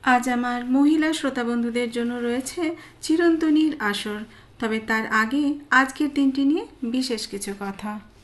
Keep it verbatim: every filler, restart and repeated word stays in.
আজ আমার মহিলা শ্রোতা বন্ধুদের জন্য রয়েছে চিরন্তনীর আসর। তবে তার আগে আজকের দিনটি নিয়ে বিশেষ কিছু কথা।